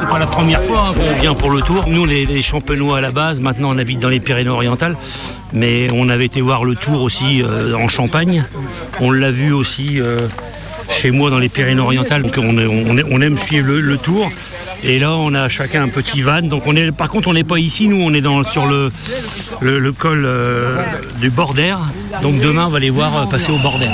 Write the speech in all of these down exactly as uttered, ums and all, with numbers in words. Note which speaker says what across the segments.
Speaker 1: pas la première fois hein, qu'on vient pour le Tour. Nous, les, les Champenois à la base, maintenant on habite dans les Pyrénées-Orientales, mais on avait été voir le Tour aussi euh, en Champagne. On l'a vu aussi euh, chez moi dans les Pyrénées-Orientales. Donc on, on, on aime suivre le, le Tour. Et là, on a chacun un petit van. Donc on est, par contre, on n'est pas ici. Nous, on est dans, sur le, le, le col euh, du Bordère. Donc demain, on va les voir euh, passer au Bordère.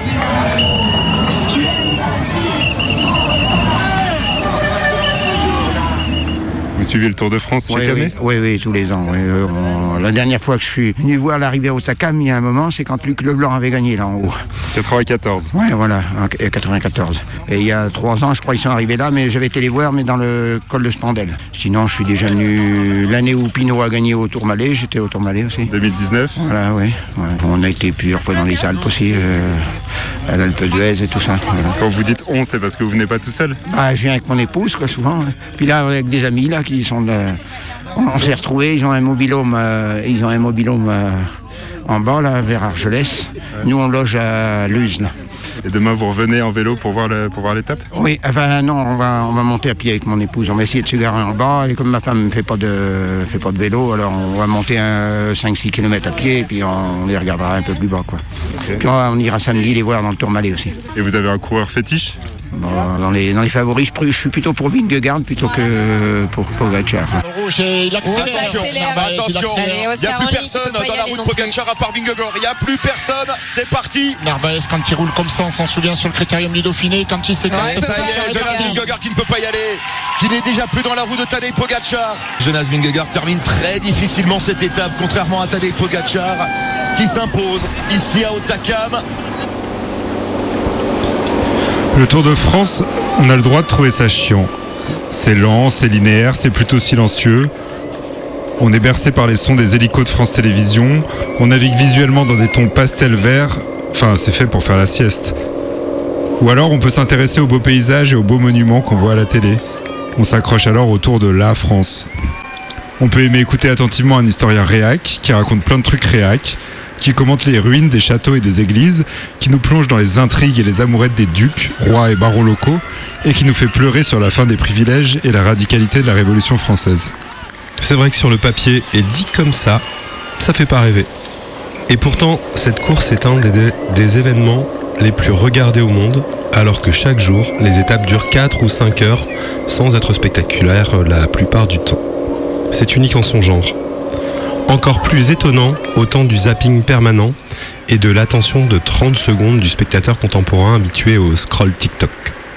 Speaker 2: Vous suivez le Tour de France chaque
Speaker 3: oui,
Speaker 2: année ?
Speaker 3: Oui, oui, oui, tous les ans. Oui. Euh, on, la dernière fois que je suis venu voir l'arrivée au Takam, il y a un moment, c'est quand Luc Leblanc avait gagné là en haut.
Speaker 2: quatre-vingt-quatorze.
Speaker 3: Oui, voilà, en quatre-vingt-quatorze. Et il y a trois ans, je crois, ils sont arrivés là, mais j'avais été les voir, mais dans le col de Spandel. Sinon, je suis déjà venu l'année où Pinot a gagné au Tourmalet, j'étais au Tourmalet aussi.
Speaker 2: deux mille dix-neuf.
Speaker 3: Voilà, oui. Ouais. On a été plusieurs fois dans les Alpes aussi, euh, à l'Alpe d'Huez et tout ça. Voilà.
Speaker 2: Quand vous dites on, c'est parce que vous venez pas tout seul ?
Speaker 3: Bah, je viens avec mon épouse, quoi, souvent. Hein. Puis là, avec des amis, là, qui sont de... On, on s'est retrouvés, ils ont un mobilhome, euh, ils ont un mobilhome euh, en bas, là, vers Argelès. Nous, on loge à Luz, là.
Speaker 2: Et demain, vous revenez en vélo pour voir, le, pour voir l'étape ?
Speaker 3: Oui, enfin non, on va, on va monter à pied avec mon épouse. On va essayer de se garer en bas. Et comme ma femme ne fait pas de, fait pas de vélo, alors on va monter un cinq six kilomètres à pied et puis on, on les regardera un peu plus bas, quoi. Okay. Puis on, on ira samedi les voir dans le Tourmalet aussi.
Speaker 2: Et vous avez un coureur fétiche ?
Speaker 3: Bon, dans, les, dans les favoris, je, je suis plutôt pour Vingegaard plutôt que pour Pogacar.
Speaker 4: Rouge et il accélère.
Speaker 5: Oh, ça accélère.
Speaker 4: Bah, attention,
Speaker 5: Allez,
Speaker 4: il n'y a plus personne dans la route Pogacar à part Vingegaard. Il n'y a plus personne, c'est parti. Narvaez, quand il roule comme ça, on s'en souvient sur le Critérium du Dauphiné, quand il s'écarte.
Speaker 5: Ouais,
Speaker 4: ça
Speaker 5: y est,
Speaker 4: Jonas Vingegaard qui ne peut pas y aller, qui n'est déjà plus dans la roue de Tadej Pogacar. Jonas Vingegaard termine très difficilement cette étape, contrairement à Tadej Pogacar, qui s'impose ici à Hautacam.
Speaker 2: Le Tour de France, on a le droit de trouver ça chiant. C'est lent, c'est linéaire, c'est plutôt silencieux. On est bercé par les sons des hélicos de France Télévisions. On navigue visuellement dans des tons pastel vert. Enfin, c'est fait pour faire la sieste. Ou alors, on peut s'intéresser aux beaux paysages et aux beaux monuments qu'on voit à la télé. On s'accroche alors autour de la France. On peut aimer écouter attentivement un historien réac qui raconte plein de trucs réac, qui commente les ruines des châteaux et des églises, qui nous plonge dans les intrigues et les amourettes des ducs, rois et barons locaux, et qui nous fait pleurer sur la fin des privilèges et la radicalité de la Révolution française.
Speaker 6: C'est vrai que sur le papier, et dit comme ça, ça fait pas rêver. Et pourtant, cette course est un des, des événements les plus regardés au monde, alors que chaque jour, les étapes durent quatre ou cinq heures, sans être spectaculaires la plupart du temps. C'est unique en son genre. Encore plus étonnant au temps du zapping permanent et de l'attention de trente secondes du spectateur contemporain habitué au scroll TikTok.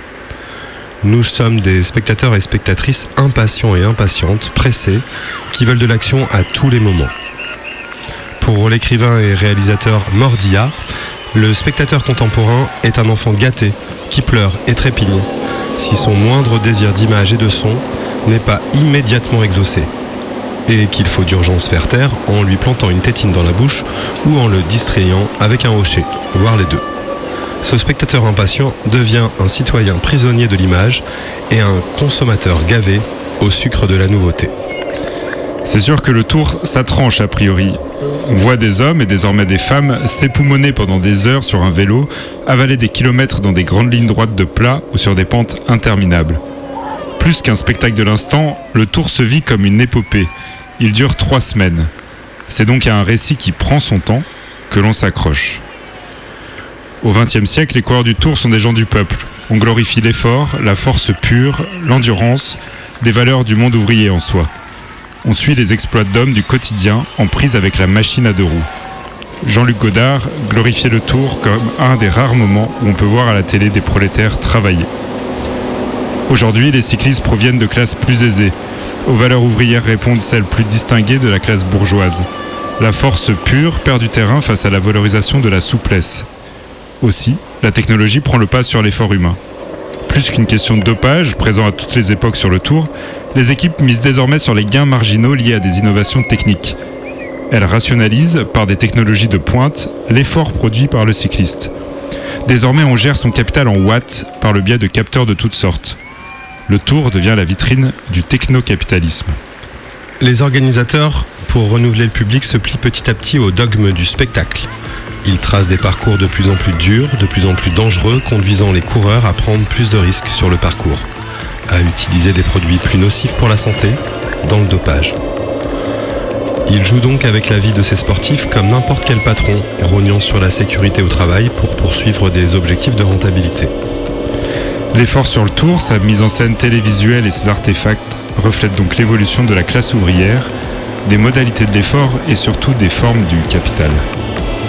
Speaker 6: Nous sommes des spectateurs et spectatrices impatients et impatientes, pressés, qui veulent de l'action à tous les moments. Pour l'écrivain et réalisateur Mordia, le spectateur contemporain est un enfant gâté qui pleure et trépigne si son moindre désir d'image et de son n'est pas immédiatement exaucé. Et qu'il faut d'urgence faire taire en lui plantant une tétine dans la bouche ou en le distrayant avec un hocher, voire les deux. Ce spectateur impatient devient un citoyen prisonnier de l'image et un consommateur gavé au sucre de la nouveauté.
Speaker 2: C'est sûr que le Tour, ça tranche a priori. On voit des hommes et désormais des femmes s'époumoner pendant des heures sur un vélo, avaler des kilomètres dans des grandes lignes droites de plat ou sur des pentes interminables. Plus qu'un spectacle de l'instant, le Tour se vit comme une épopée. Il dure trois semaines. C'est donc à un récit qui prend son temps que l'on s'accroche. Au vingtième siècle, les coureurs du Tour sont des gens du peuple. On glorifie l'effort, la force pure, l'endurance, des valeurs du monde ouvrier en soi. On suit les exploits d'hommes du quotidien en prise avec la machine à deux roues. Jean-Luc Godard glorifiait le Tour comme un des rares moments où on peut voir à la télé des prolétaires travailler. Aujourd'hui, les cyclistes proviennent de classes plus aisées. Aux valeurs ouvrières répondent celles plus distinguées de la classe bourgeoise. La force pure perd du terrain face à la valorisation de la souplesse. Aussi, la technologie prend le pas sur l'effort humain. Plus qu'une question de dopage, présent à toutes les époques sur le Tour, les équipes misent désormais sur les gains marginaux liés à des innovations techniques. Elles rationalisent, par des technologies de pointe, l'effort produit par le cycliste. Désormais, on gère son capital en watts par le biais de capteurs de toutes sortes. Le Tour devient la vitrine du techno-capitalisme.
Speaker 6: Les organisateurs, pour renouveler le public, se plient petit à petit au dogme du spectacle. Ils tracent des parcours de plus en plus durs, de plus en plus dangereux, conduisant les coureurs à prendre plus de risques sur le parcours. à utiliser des produits plus nocifs pour la santé, dans le dopage. Il joue donc avec la vie de ses sportifs comme n'importe quel patron, rognant sur la sécurité au travail pour poursuivre des objectifs de rentabilité.
Speaker 2: L'effort sur le Tour, sa mise en scène télévisuelle et ses artefacts reflètent donc l'évolution de la classe ouvrière, des modalités de l'effort et surtout des formes du capital.